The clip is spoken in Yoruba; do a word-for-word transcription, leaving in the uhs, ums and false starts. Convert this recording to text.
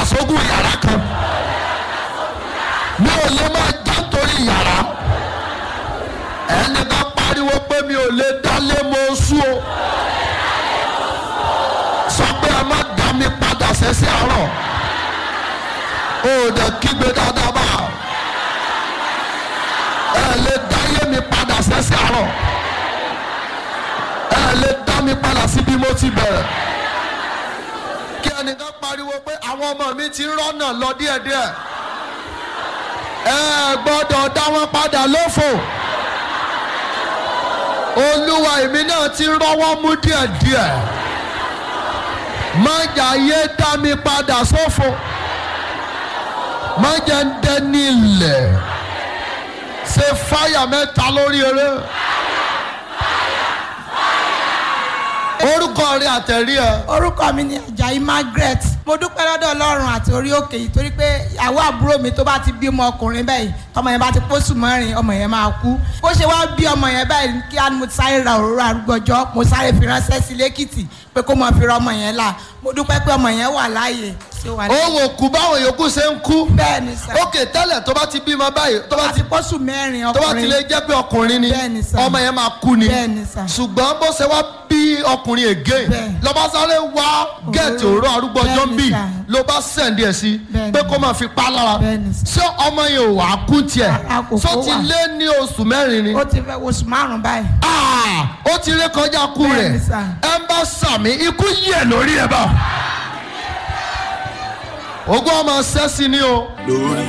sógun yàrá kan. mi ò lè máa já torí yàrá. ẹnìkan pariwo pé mi ò lè dálé mo sú o. sọ pé ẹ má dá mi padà sẹ́sẹ́ àárọ̀. o dẹ̀ kígbe dáadáa bá. ẹ lè dáyé mi padà sẹ́sẹ́ àárọ̀. ẹ lè dá mi padà síbi mo ti bẹ̀rẹ̀. kí ẹnìkan pariwo pé àwọn ọmọ mi ti ń rọ́nà lọ díẹ̀díẹ̀. ẹ gbọ́dọ̀ dá wọn padà lófò. olúwa èmi náà ti rọ́wọ́ mú díẹ̀díẹ̀. má jà yé dá mi padà sófò. má jẹ́ ń dẹ́ni ilẹ̀. ṣe fáyà mẹ́ta lórí eré. orúkọ rẹ àtẹ̀rí ẹ. orúkọ mi ni Ajayi Margaret. mo dúpẹ́ lọ́dọ̀ Ọlọ́run àti orí òkè yìí torí pé ìyàwó àbúrò mi tó bá ti bí ọmọ ọkùnrin báyìí tọmọ yẹn bá ti pósù mẹ́rin ọmọ yẹn máa kú. bó ṣe wá bí ọmọ yẹn báyìí kí á mo sáré ra òróró arúgbọ́jọ́ mo sáré fi ránṣẹ́ sí lẹ́kìtì pé kó mọ̀ fi ra ọmọ yẹn là. mo dúpẹ́ pé ọmọ yẹn wà láàyè. òun ò kú báwọn yòókù ṣe ń kú. bẹ́ẹ̀ni sà. ókè tẹ́lẹ̀ tó bá ti bímọ báyìí. tó bá ti pósù mẹ́rin ọkùnrin. tó bá ti lè jẹ́ pé ọkùnrin ni. bẹ́ẹ̀ni sà. ọmọ yẹn máa kú ni. bẹ́ẹ̀ni sà. ṣùgbọ́n bó ṣe wá bí ọkùnrin ègé. lọ́ba sáré wá gẹ̀ẹ́tì òró arúgbọ́jọ́ ń bì ló bá sẹ̀ǹdì ẹ̀ sí pé kó máa fi pa lára. ṣé ọmọ yẹn ò wá kú tiẹ̀. ṣó ti lé ní oṣù mẹ́rin ni. ó ti fẹ́ oṣù márùn-ún báyìí. ó ti ré kọjá kú rẹ̀. ẹ ń bá sàmì ikú yẹ̀ lórí ẹ̀ bá. ogún ọmọ sẹ́sì ni o.